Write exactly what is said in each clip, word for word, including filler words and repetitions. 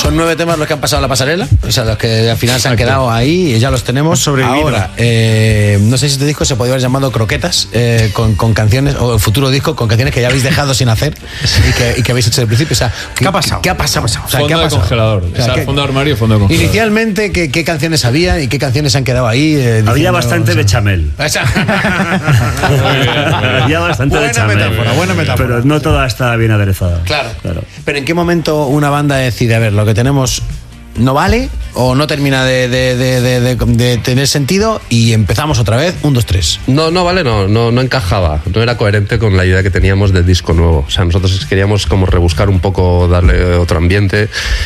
son nueve temas los que han pasado la pasarela, o sea, los que al final se han quedado ahí y ya los tenemos. Ahora, eh, no sé si este disco se podría haber llamado Croquetas, eh, con, con canciones, o el futuro disco con canciones que ya habéis dejado sin hacer y que, y que habéis hecho desde el principio. O sea, ¿qué, ¿Qué ha pasado? ¿Qué ha pasado? O sea, fondo ¿qué ha de pasado? congelador. O sea, o sea, fondo de armario y fondo de congelador. Inicialmente, ¿qué, qué canciones había y qué canciones han quedado ahí? Eh, Había diciendo, bastante o sea, bechamel. Había bastante buena bechamel. metáfora, buena metáfora. Pero no toda está bien aderezada. Claro. claro. Pero ¿en qué momento una banda decide, a ver, lo que tenemos no vale o no termina de, de, de, de, de, de tener sentido y empezamos otra vez, un, dos, tres? No, no vale, no, no, no encajaba, no era coherente con la idea que teníamos del disco nuevo. O sea, nosotros queríamos como rebuscar un poco, darle otro ambiente,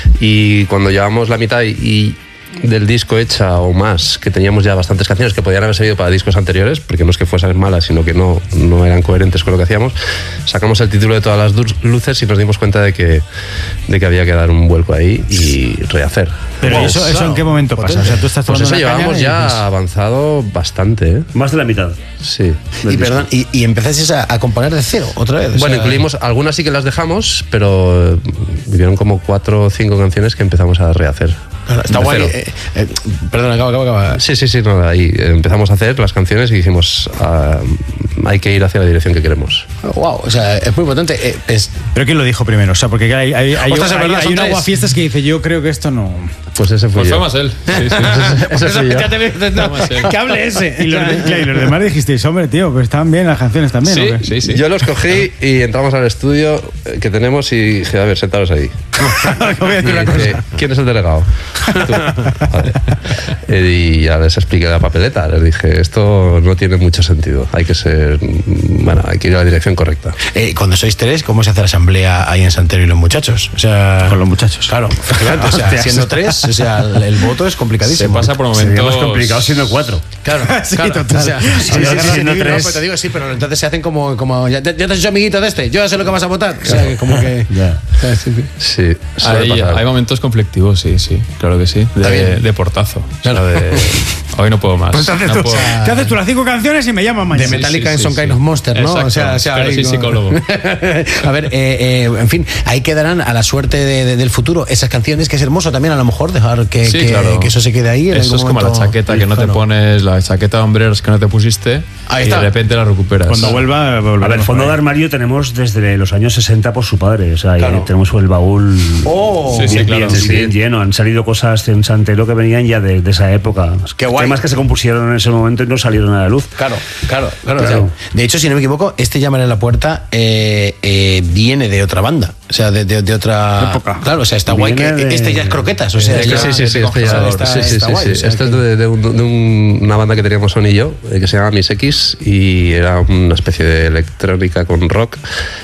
y cuando llevamos la mitad y, y del disco hecha o más, que teníamos ya bastantes canciones que podían haber servido para discos anteriores, porque no es que fuesen malas, sino que no, no eran coherentes con lo que hacíamos, sacamos el título de Todas las luces y nos dimos cuenta de que, de que había que dar un vuelco ahí y rehacer. Pero Wow, eso, claro. ¿eso en qué momento pasa? O sea, tú estás Pues tomando eso una llevamos caña y ya dices, avanzado bastante, ¿eh? Más de la mitad. Sí. Y, perdón, y, y empezáis a, a componer de cero otra vez. O Bueno, sea, incluimos, algunas sí que las dejamos, pero vivieron como cuatro o cinco canciones que empezamos a rehacer. Claro, está De guay. cero. Eh, eh, perdón, acaba, acaba, acaba. Sí, sí, sí, no, ahí empezamos a hacer las canciones y dijimos, ah, hay que ir hacia la dirección que queremos. Wow, o sea, es muy potente. Eh, es, ¿Pero quién lo dijo primero? O sea, porque hay, hay, hay, Ostras, es hay, verdad, hay son un tres. aguafiestas que dice, yo creo que esto no... Pues ese fue Pues yo. fue más él. Sí, sí. Ese fui yo. Ya te veo, no, Vamos a ver. que hable ese. Y los, de- claro, y los demás dijisteis, hombre, tío, pues estaban bien las canciones también, ¿o qué? Sí, sí, sí. Yo los cogí y entramos al estudio que tenemos y dije, a ver, sentaros ahí. Voy a Y decir una dice, cosa. ¿quién es el delegado? Tú. Vale. Eh, Y ya les expliqué la papeleta. Les dije, esto no tiene mucho sentido. Hay que ser, bueno, hay que ir a la dirección correcta. Eh, cuando sois tres, ¿cómo se hace la asamblea ahí en Santero y los muchachos? O sea, Con los muchachos. Claro, efectivamente, o sea, Hostias. siendo tres, o sea, el, el voto es Se complicadísimo. pasa por Sería momentos. más complicado siendo cuatro. Claro, Sí, claro, total. o sea, Sí, sí, sí, sí, sí, sí, no no, tres. pero te digo sí, pero entonces se hacen como, como ya, ya te has hecho amiguito de este, yo ya sé lo que vas a votar. O sea, que como que. Ya. Sí, sí. Sí, suele Hay, pasar. hay momentos conflictivos, sí, sí, claro que sí. Está De, bien. de portazo. Claro. O sea, de, hoy no puedo más. Pues te haces, no tú, puedo. te haces tú las cinco canciones y me llaman De mañana. Metallica sí, en sí, Some sí. Kind of Monster, ¿no? Exacto, o sea, o sea pero ahí sí, como- psicólogo. A ver, eh, eh, en fin, ahí quedarán a la suerte de- de- del futuro esas canciones, que es hermoso también a lo mejor dejar que, Sí, que, claro. que eso se quede ahí. En Eso algún es como la momento. chaqueta que no te Claro. pones, la chaqueta de hombreros que no te pusiste Ahí y está. de repente la recuperas. Cuando vuelva, A volveremos ver, fondo por de ahí. armario tenemos desde los años sesenta por su padre. O sea, Claro. y tenemos el baúl Oh, Sí, sí, bien, claro. bien, Sí, bien lleno. Han salido cosas en Santero que venían ya de, de esa época. Qué guay. Temas que se compusieron en ese momento y no salieron a la luz. Claro, claro, claro. Claro. O sea, de hecho, si no me equivoco, este Llamar en la Puerta eh, eh, viene de otra banda. O sea, de, de, de otra Época. Claro, o sea, está guay que Viene de- este ya es croquetas. O sea, Es que ya- sí, sí, sí, ya- este ya- está- sí, sí, está sí, guay, sí. o sea, Este es que- de, de un- de un- una banda que teníamos Son y yo, eh, que se llama Miss X, y era una especie de electrónica con rock.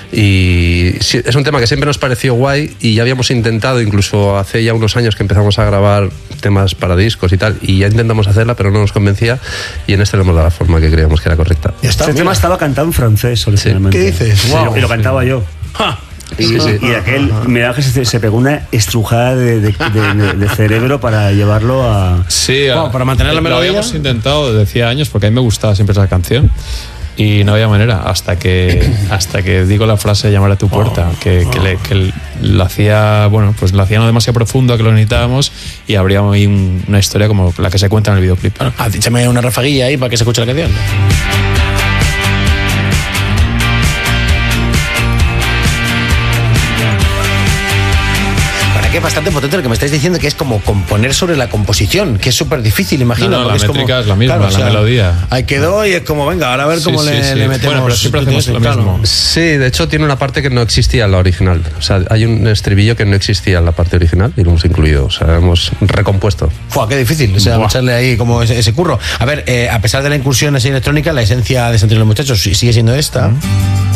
Y sí, es un tema que siempre nos pareció guay, y ya habíamos intentado, incluso hace ya unos años que empezamos a grabar temas para discos y tal, y ya intentamos hacerla, pero no nos convencía, y en este le hemos dado la forma que creíamos que era correcta. Ya está, Este mira. tema estaba cantado en francés originalmente. ¿Qué dices? Sí, Wow. y lo cantaba yo. Y, Sí, sí. y aquel, mira que se, se pegó una estrujada de, de- de- de cerebro para llevarlo a. Sí, Bueno, a- para mantener la lo melodía. habíamos intentado desde hacía años porque a mí me gustaba siempre esa canción y no había manera hasta que hasta que digo la frase llamar a tu puerta que, que, le, que le- lo hacía bueno pues lo hacía no demasiado profundo, que lo necesitábamos, y habría ahí un- una historia como la que se cuenta en el videoclip. Bueno, ah, échame una rafaguilla ahí para que se escuche la canción. Para que es bastante potente lo que me estáis diciendo, que es como componer sobre la composición, que es súper difícil, imagino. No, no, porque la es como- métrica es la misma, la melodía. Ahí quedó y es como, venga, ahora a ver Sí, cómo sí, le, sí. le metemos. Bueno, pero siempre hacemos lo Claro. mismo. Sí, de hecho tiene una parte que no existía en la original. O sea, hay un estribillo que no existía en la parte original y lo hemos incluido. O sea, hemos recompuesto. Fua, qué difícil, o sea, Buah. echarle ahí como ese, ese curro. A ver, eh, a pesar de la incursión así electrónica, la esencia de Santero y los Muchachos sigue siendo esta.